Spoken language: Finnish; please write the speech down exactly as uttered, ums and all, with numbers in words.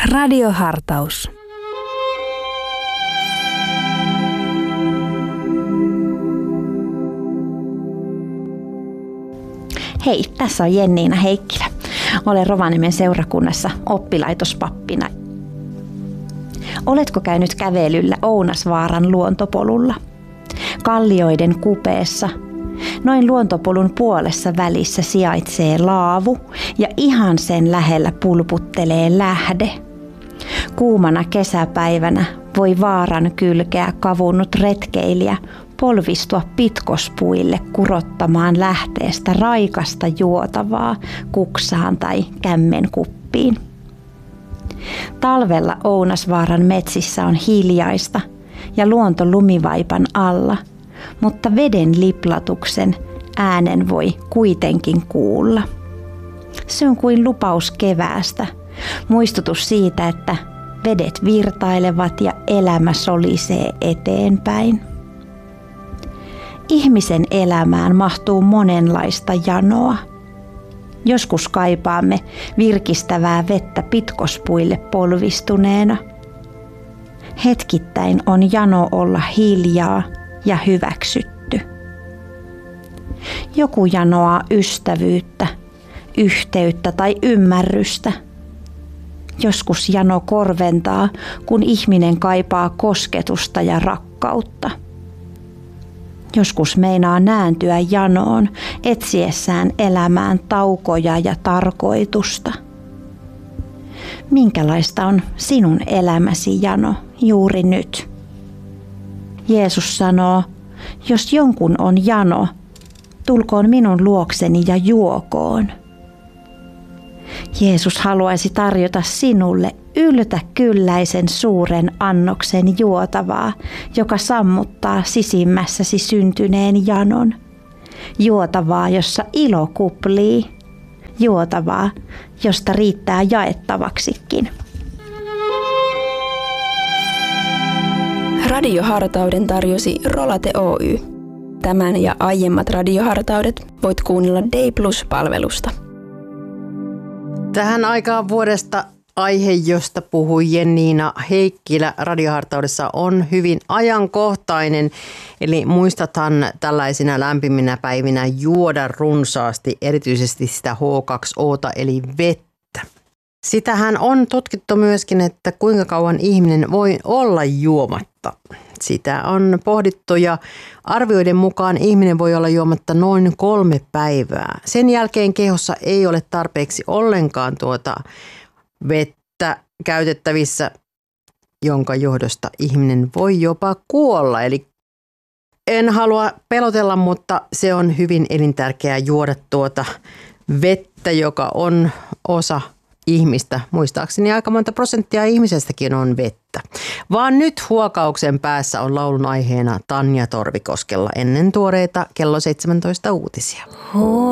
Radiohartaus. Hei, tässä on Jenniina Heikkilä. Olen Rovaniemen seurakunnassa oppilaitospappina. Oletko käynyt kävelyllä Ounasvaaran luontopolulla? Kallioiden kupeessa, noin luontopolun puolessa välissä sijaitsee laavu ja ihan sen lähellä pulputtelee lähde. Kuumana kesäpäivänä voi vaaran kylkeä kavunnut retkeilijä polvistua pitkospuille kurottamaan lähteestä raikasta juotavaa kuksaan tai kämmenkuppiin. Talvella Ounasvaaran metsissä on hiljaista ja luonto lumivaipan alla, mutta veden liplatuksen äänen voi kuitenkin kuulla. Se on kuin lupaus keväästä, muistutus siitä, että vedet virtailevat ja elämä solisee eteenpäin. Ihmisen elämään mahtuu monenlaista janoa. Joskus kaipaamme virkistävää vettä pitkospuille polvistuneena. Hetkittäin on jano olla hiljaa ja hyväksytty. Joku janoaa ystävyyttä, yhteyttä tai ymmärrystä. Joskus jano korventaa, kun ihminen kaipaa kosketusta ja rakkautta. Joskus meinaa nääntyä janoon etsiessään elämään taukoja ja tarkoitusta. Minkälaista on sinun elämäsi jano juuri nyt? Jeesus sanoo, jos jonkun on jano, tulkoon minun luokseni ja juokoon. Jeesus haluaisi tarjota sinulle yltäkylläisen suuren annoksen juotavaa, joka sammuttaa sisimmässäsi syntyneen janon. Juotavaa, jossa ilo kuplii. Juotavaa, josta riittää jaettavaksikin. Radiohartauden tarjosi Rolate Oy. Tämän ja aiemmat radiohartaudet voit kuunnella Day Plus-palvelusta. Tähän aikaan vuodesta aihe, josta puhui Jenniina Heikkilä radiohartaudessa, on hyvin ajankohtainen. Eli muistathan tällaisina lämpiminä päivinä juoda runsaasti, erityisesti sitä H kaksi O:ta eli vettä. Sitähän on tutkittu myöskin, että kuinka kauan ihminen voi olla juomatta. Sitä on pohdittu ja arvioiden mukaan ihminen voi olla juomatta noin kolme päivää. Sen jälkeen kehossa ei ole tarpeeksi ollenkaan tuota vettä käytettävissä, jonka johdosta ihminen voi jopa kuolla. Eli en halua pelotella, mutta se on hyvin elintärkeää juoda tuota vettä, joka on osa ihmistä. Muistaakseni aika monta prosenttia ihmisestäkin on vettä. Vaan nyt huokauksen päässä on laulun aiheena Tanja Torvikoskella ennen tuoreita kello seitsemäntoista uutisia.